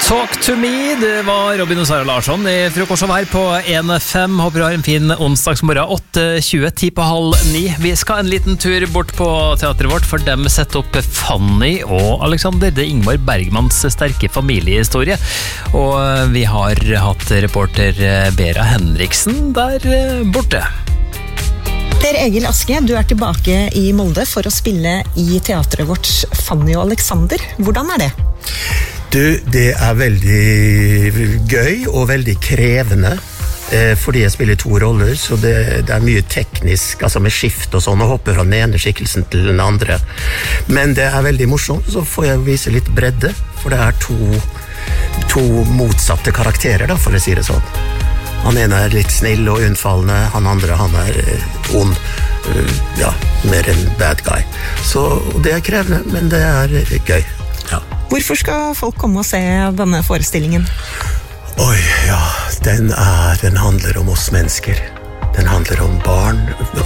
Talk to me, det var Robin og Sara Larsson I Frokosjov her på 1FM. Håper du har en fin onsdagsmorgen, 8:20, 8:50. Vi skal en liten tur bort på teateret vårt, for dem setter opp Fanny og Alexander. Det Ingmar Bergmans sterke familiehistorie. Og vi har hatt reporter Bera Henriksen der borte. Per Egil Aske, du tilbake I Molde for å spille I teateret vårt Fanny og Alexander. Hvordan det? Du, det veldig gøy og veldig krevende, fordi jeg spiller to roller, så det mye teknisk, altså med skift og sånn, og hopper fra den ene skikkelsen til den andre. Men det veldig morsomt, så får jeg vise litt bredde, for det to motsatte karakterer, da, for å si det sånn. Han ene litt snill og unnfallende, han andre, han ond, ja, mer en bad guy. Så det krevende, men det gøy, ja. Hvorfor skal folk komme og se denne forestillingen? Oi, ja, den handler om oss mennesker. Den handler om barn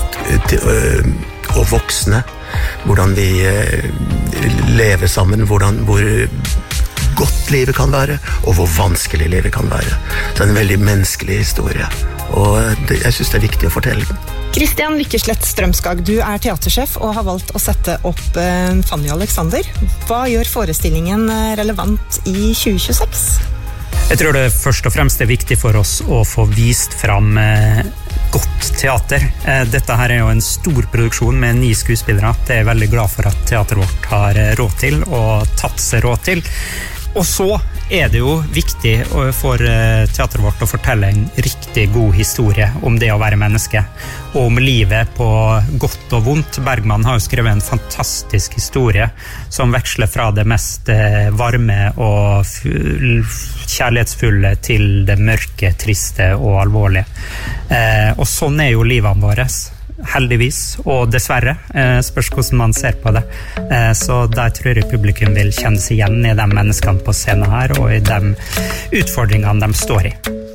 og voksne. Hvordan vi lever sammen, hvor godt livet kan være, og hvor vanskelig livet kan være. Så det en veldig menneskelig historie, og jeg synes det viktig å fortelle den. Kristian Vikkerslett Strømskag, du teatersjef og har valgt å sette opp Fanny og Alexander. Hva gjør forestillingen relevant I 2026? Jeg tror det først og fremst viktig for oss å få vist fram godt teater. Dette her jo en stor produksjon med 9 skuespillere. Det jeg veldig glad for at teateret vårt har råd til og tatt seg råd til. Og så det jo viktig for teateret vårt å fortelle en riktig god historie om det å være menneske, og om livet på godt og vondt. Bergman har jo skrevet en fantastisk historie som veksler fra det mest varme og kjærlighetsfulle til det mørke, triste og alvorlige. Og sånn jo livene våre. Heldigvis, og dessverre spørs hvordan man ser på det, så der tror jeg publikum vil kjenne seg igjen I de menneskene på scenen her og I de utfordringene de står I.